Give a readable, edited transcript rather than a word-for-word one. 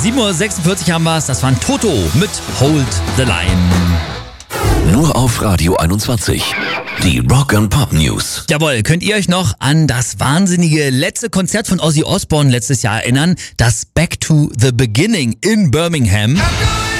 7:46 Uhr haben wir es. Das waren Toto mit Hold the Line. Nur auf Radio 21. Die Rock and Pop News. Jawohl, könnt ihr euch noch an das wahnsinnige letzte Konzert von Ozzy Osbourne letztes Jahr erinnern? Das Back to the Beginning in Birmingham.